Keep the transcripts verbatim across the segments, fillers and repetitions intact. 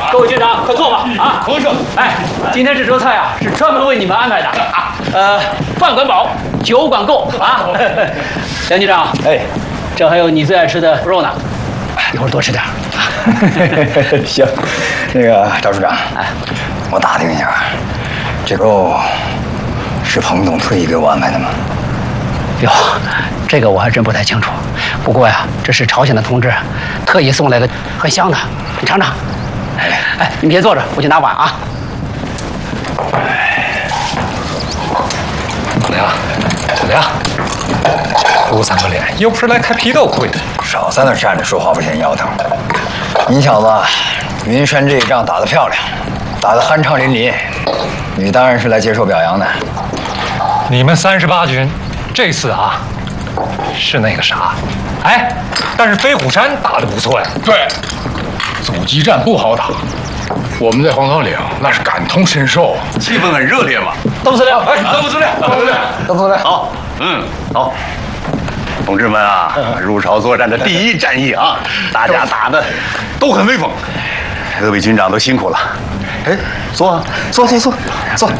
各位军长，快坐吧！啊， 同志， 哎，今天这桌菜啊是专门为你们安排的啊。呃，饭管饱，酒管够啊。梁局长， 哎， 这还有你最爱吃的肉呢，一会儿多吃点。 行，那个赵处长，哎，我打听一下，这肉是彭总特意给我安排的吗？ 哟，这个我还真不太清楚。不过呀，这是朝鲜的同志特意送来的，很香的，你尝尝。哎，哎，你们先坐着，我去拿碗啊。 怎么样？怎么样？哭丧个脸，又不是来开批斗会的。 少在那站着说话不嫌腰疼。你小子，云山这一仗打得漂亮，打得酣畅淋漓，你当然是来接受表扬的。 你们三十八军这次啊，是那个啥，哎，但是飞虎山打得不错呀。 对，阻击战不好打，我们在黄桃岭那是感同身受， 气氛很热烈嘛。 邓司令， 哎，邓副司令，邓副司令， 邓司令， 好，嗯，好。同志们啊，入朝作战的第一战役啊，大家打的都很威风，各位军长都辛苦了。哎，坐啊，坐坐坐坐。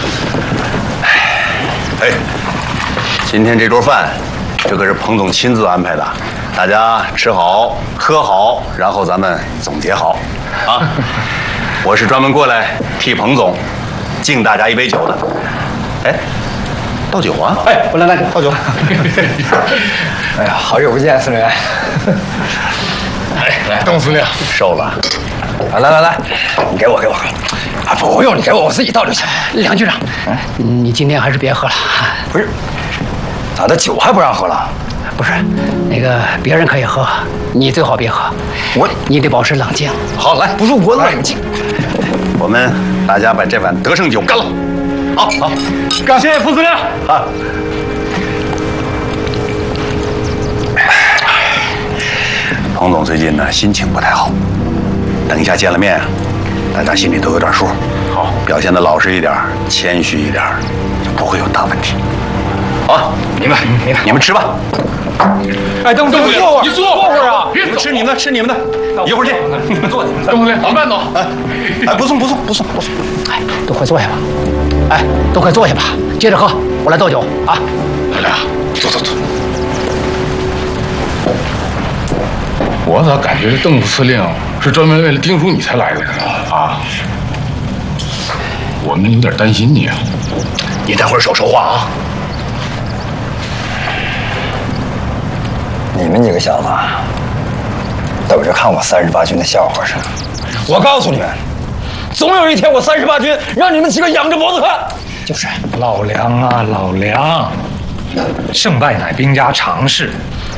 哎，今天这桌饭，这可是彭总亲自安排的，大家吃好喝好，然后咱们总结好啊。我是专门过来替彭总敬大家一杯酒的。哎。倒酒啊！ 哎，我来来，倒酒。 哎呀，好久不见，司令员。 哎，来，邓司令， 瘦了。 啊，来来来，你给我给我。啊，不用你给我，我自己倒就行。 梁局长，嗯，你今天还是别喝了。 不是，咋的酒还不让喝了？ 不是，那个别人可以喝，你最好别喝。 我， 你得保持冷静。 好，来，不是我冷静。 我们大家把这碗得胜酒干了。好好， 感谢副司令啊！彭总最近呢心情不太好，等一下见了面，大家心里都有点数。好，表现得老实一点，谦虚一点，就不会有大问题。好，明白明白。你们吃吧。 哎，邓司令，坐会儿，你坐会儿啊！ 你们吃你们的，吃你们的，一会儿见。 你们坐， 邓司令，你慢走。 哎，哎，不送不送不送不送。 哎，都快坐下吧。哎，都快坐下吧，接着喝，我来倒酒啊。 来来，坐坐坐。我咋感觉这邓副司令是专门为了叮嘱你才来的呢？啊，我们有点担心你啊。 你待会儿少说话啊。 你们几个小子等着看我三十八军的笑话是？我告诉你们，总有一天我三十八军让你们几个仰着脖子看。 就是， 老梁啊，老梁，胜败乃兵家常事，